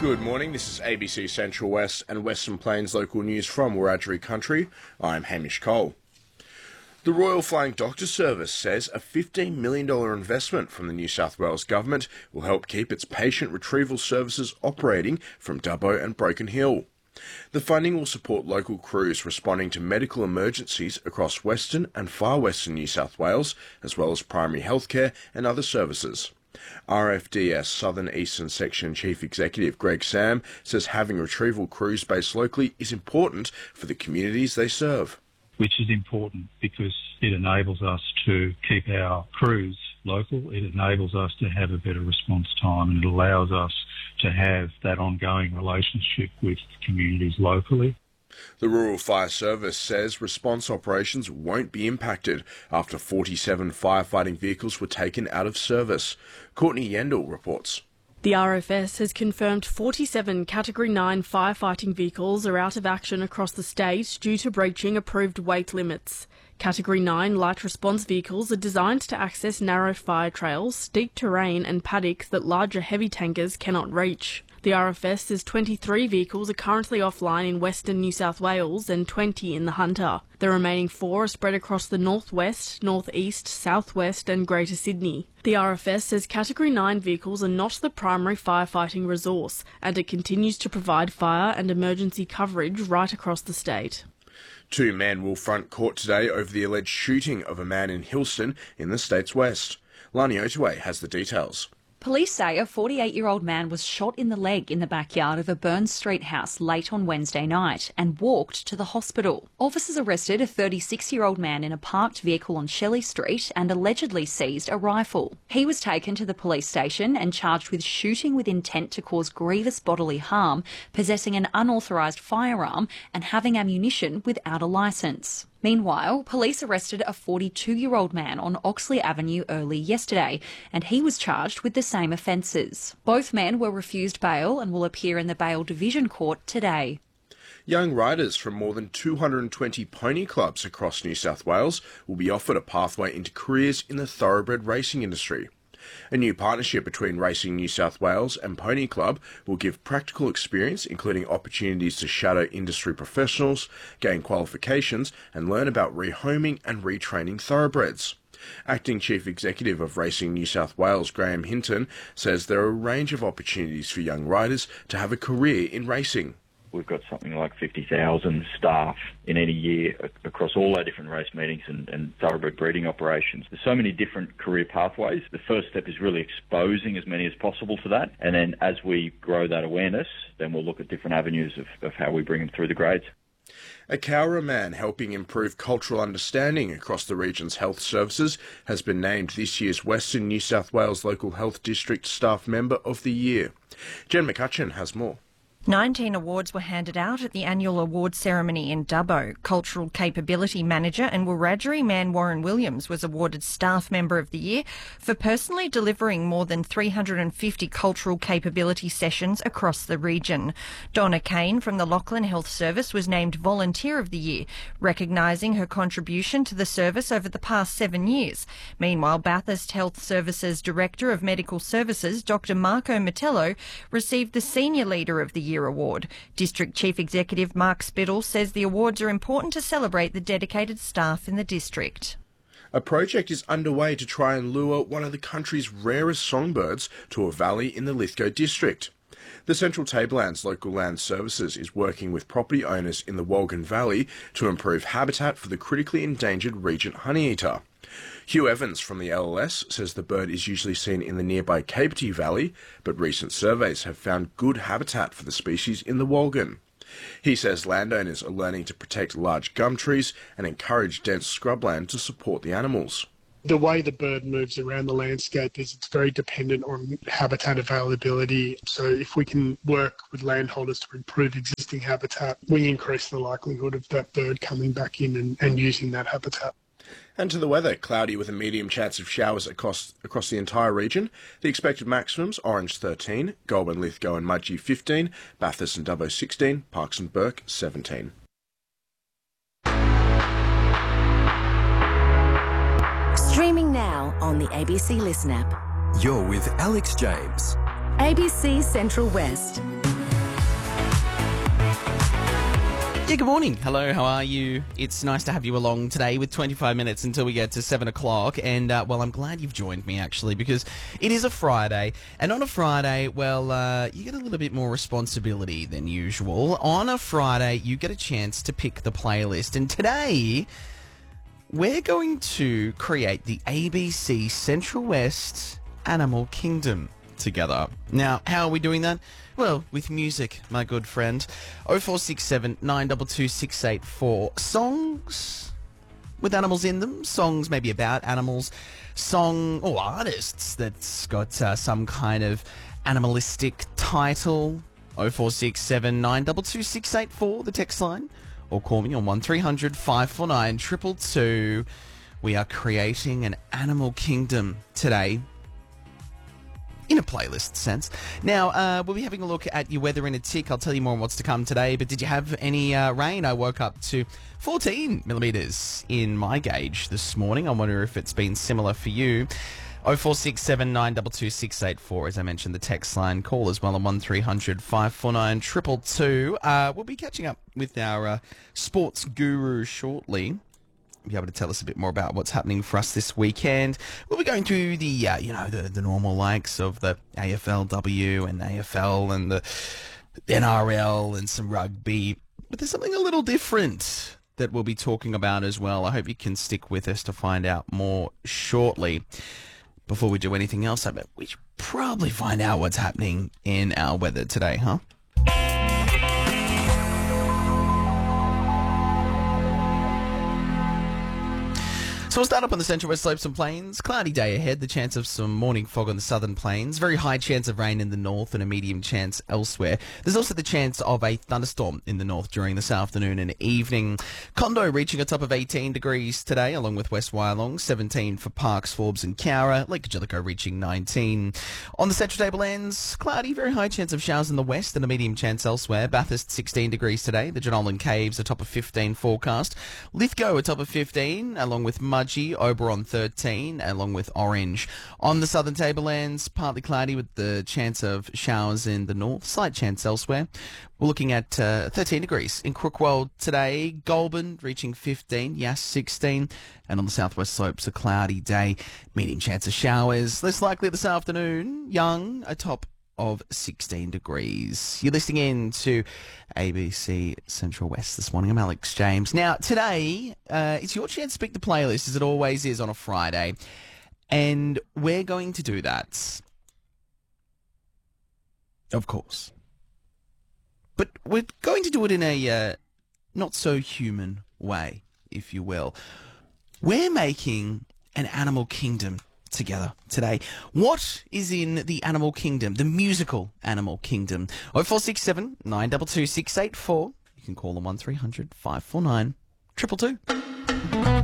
Good morning, this is ABC Central West and Western Plains local news from Wiradjuri Country. I'm Hamish Cole. The Royal Flying Doctor Service says a $15 million investment from the New South Wales Government will help keep its patient retrieval services operating from Dubbo and Broken Hill. The funding will support local crews responding to medical emergencies across Western and Far Western New South Wales, as well as primary healthcare and other services. RFDS Southern Eastern Section Chief Executive Greg Sam says having retrieval crews based locally is important for the communities they serve. Which is important because it enables us to keep our crews local, it enables us to have a better response time, and it allows us to have that ongoing relationship with communities locally. The Rural Fire Service says response operations won't be impacted after 47 firefighting vehicles were taken out of service. Courtney Yendall reports. The RFS has confirmed 47 Category 9 firefighting vehicles are out of action across the state due to breaching approved weight limits. Category 9 light response vehicles are designed to access narrow fire trails, steep terrain and paddocks that larger heavy tankers cannot reach. The RFS says 23 vehicles are currently offline in Western New South Wales and 20 in the Hunter. The remaining 4 are spread across the northwest, northeast, southwest and Greater Sydney. The RFS says Category 9 vehicles are not the primary firefighting resource, and it continues to provide fire and emergency coverage right across the state. 2 men will front court today over the alleged shooting of a man in Hillston in the state's west. Lani Otaway has the details. Police say a 48-year-old man was shot in the leg in the backyard of a Burns Street house late on Wednesday night and walked to the hospital. Officers arrested a 36-year-old man in a parked vehicle on Shelley Street and allegedly seized a rifle. He was taken to the police station and charged with shooting with intent to cause grievous bodily harm, possessing an unauthorised firearm and having ammunition without a licence. Meanwhile, police arrested a 42-year-old man on Oxley Avenue early yesterday, and he was charged with the same offences. Both men were refused bail and will appear in the Bail Division Court today. Young riders from more than 220 pony clubs across New South Wales will be offered a pathway into careers in the thoroughbred racing industry. A new partnership between Racing New South Wales and Pony Club will give practical experience, including opportunities to shadow industry professionals, gain qualifications and learn about rehoming and retraining thoroughbreds. Acting Chief Executive of Racing New South Wales, Graham Hinton, says there are a range of opportunities for young riders to have a career in racing. We've got something like 50,000 staff in any year across all our different race meetings and thoroughbred breeding operations. There's so many different career pathways. The first step is really exposing as many as possible to that. And then as we grow that awareness, then we'll look at different avenues of how we bring them through the grades. A Cowra man helping improve cultural understanding across the region's health services has been named this year's Western New South Wales Local Health District Staff Member of the Year. Jen McCutcheon has more. 19 awards were handed out at the annual award ceremony in Dubbo. Cultural Capability Manager and Wiradjuri man Warren Williams was awarded Staff Member of the Year for personally delivering more than 350 cultural capability sessions across the region. Donna Kane from the Lachlan Health Service was named Volunteer of the Year, recognising her contribution to the service over the past 7 years. Meanwhile, Bathurst Health Services Director of Medical Services, Dr Marco Metello, received the Senior Leader of the Year award. District Chief Executive Mark Spittle says the awards are important to celebrate the dedicated staff in the district. A project is underway to try and lure one of the country's rarest songbirds to a valley in the Lithgow district. The Central Tablelands Local Land Services is working with property owners in the Walgan Valley to improve habitat for the critically endangered regent honeyeater. Hugh Evans from the LLS says the bird is usually seen in the nearby Capety Valley, but recent surveys have found good habitat for the species in the Walgan. He says landowners are learning to protect large gum trees and encourage dense scrubland to support the animals. The way the bird moves around the landscape is it's very dependent on habitat availability. So if we can work with landholders to improve existing habitat, we increase the likelihood of that bird coming back in and using that habitat. And to the weather, cloudy with a medium chance of showers across the entire region. The expected maximums, Orange 13, Goulburn, Lithgow and Mudgee 15, Bathurst and Dubbo 16, Parkes and Burke 17. Streaming now on the ABC Listen app. You're with Alex James. ABC Central West. Yeah, good morning. Hello, how are you? It's nice to have you along today with 25 minutes until we get to 7 o'clock. And, well, I'm glad you've joined me, actually, because it is a Friday. And on a Friday, well, you get a little bit more responsibility than usual. On a Friday, you get a chance to pick the playlist. And today, we're going to create the ABC Central West Animal Kingdom together. Now, how are we doing that? Well, with music, my good friend. 0467 922 684. Songs with animals in them. Songs maybe about animals. Or artists that's got some kind of animalistic title. 0467 922 684, the text line. Or call me on 1300 549 222. We are creating an animal kingdom today, in a playlist sense. Now, we'll be having a look at your weather in a tick. I'll tell you more on what's to come today, but did you have any rain? I woke up to 14 millimetres in my gauge this morning. I wonder if it's been similar for you. 0467 922 684, as I mentioned, the text line. Call as well on 1300 549 222. We'll be catching up with our sports guru shortly. Be able to tell us a bit more about what's happening for us this weekend. We'll be going through the, the normal likes of the AFLW and AFL and the NRL and some rugby. But there's something a little different that we'll be talking about as well. I hope you can stick with us to find out more shortly. Before we do anything else, I bet we should probably find out what's happening in our weather today, huh? So we'll start up on the Central West Slopes and Plains. Cloudy day ahead, the chance of some morning fog on the southern plains. Very high chance of rain in the north and a medium chance elsewhere. There's also the chance of a thunderstorm in the north during this afternoon and evening. Condo reaching a top of 18 degrees today, along with West Wyalong. 17 for Parkes, Forbes and Cowra. Lake Jellicoe reaching 19. On the Central Tablelands, cloudy, very high chance of showers in the west and a medium chance elsewhere. Bathurst 16 degrees today. The Jenolan Caves a top of 15 forecast. Lithgow a top of 15, along with Mudgee. Oberon 13, along with Orange. On the southern tablelands, partly cloudy with the chance of showers in the north, slight chance elsewhere. We're looking at 13 degrees in Crookwell today. Goulburn reaching 15, Yass 16, and on the southwest slopes a cloudy day, medium chance of showers. Less likely this afternoon. Young a top of 16 degrees. You're listening in to ABC Central West this morning. I'm Alex James. Now, today, it's your chance to pick the playlist, as it always is on a Friday. And we're going to do that, of course. But we're going to do it in a not-so-human way, if you will. We're making an animal kingdom together today. What is in the animal kingdom, the musical animal kingdom? 0467 922 684. You can call them 1300 549 222.